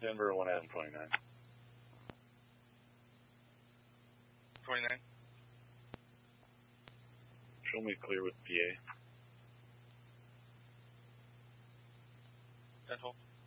Denver 1 Adam 29. 29. Show me clear with PA. 10-12.